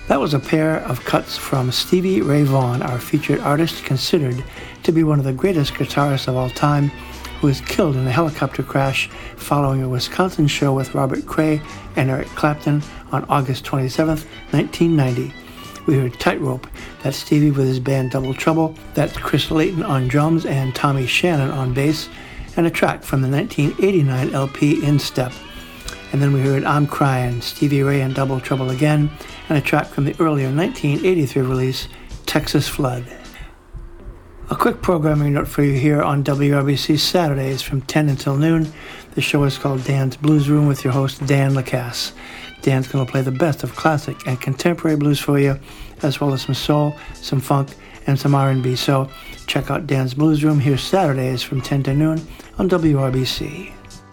That was a pair of cuts from Stevie Ray Vaughan, our featured artist, considered to be one of the greatest guitarists of all time, who was killed in a helicopter crash following a Wisconsin show with Robert Cray and Eric Clapton on August 27, 1990. We heard Tightrope, that's Stevie with his band Double Trouble, that's Chris Layton on drums and Tommy Shannon on bass, and a track from the 1989 LP In Step. And then we heard I'm Crying, Stevie Ray and Double Trouble again, and a track from the earlier 1983 release, Texas Flood. A quick programming note for you here on WRBC Saturdays from 10 until noon. The show is called Dan's Blues Room with your host, Dan Lacasse. Dan's going to play the best of classic and contemporary blues for you, as well as some soul, some funk, and some R&B. So check out Dan's Blues Room here Saturdays from 10 to noon on WRBC.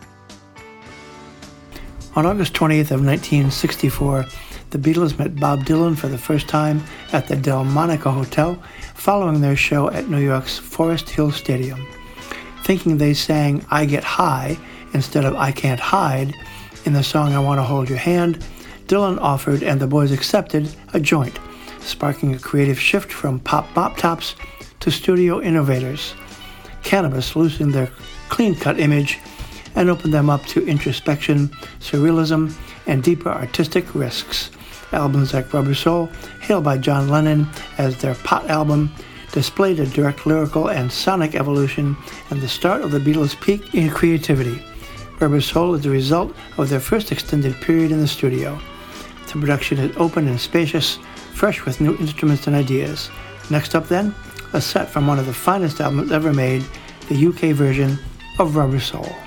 On August 20th of 1964, the Beatles met Bob Dylan for the first time at the Delmonico Hotel following their show at New York's Forest Hill Stadium. Thinking they sang I Get High instead of I Can't Hide in the song I Want to Hold Your Hand, Dylan offered and the boys accepted a joint, sparking a creative shift from pop bop tops to studio innovators. Cannabis loosened their clean-cut image and opened them up to introspection, surrealism, and deeper artistic risks. Albums like Rubber Soul, hailed by John Lennon as their Pot album, displayed a direct lyrical and sonic evolution and the start of the Beatles' peak in creativity. Rubber Soul is the result of their first extended period in the studio. The production is open and spacious, fresh with new instruments and ideas. Next up then, a set from one of the finest albums ever made, the UK version of Rubber Soul.